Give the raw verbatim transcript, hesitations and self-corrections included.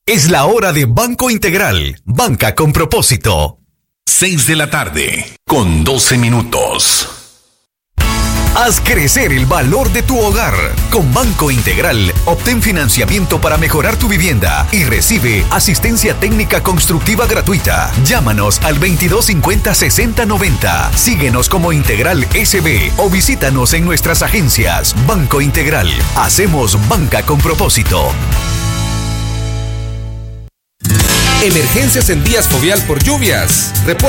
Es la hora de Banco Integral, banca con propósito. seis de la tarde, con doce minutos. Haz crecer el valor de tu hogar. Con Banco Integral, obtén financiamiento para mejorar tu vivienda y recibe asistencia técnica constructiva gratuita. Llámanos al veintidós cincuenta sesenta noventa. Síguenos como Integral S B o visítanos en nuestras agencias. Banco Integral. Hacemos banca con propósito. Emergencias en Díaz Fovial por lluvias. Reporte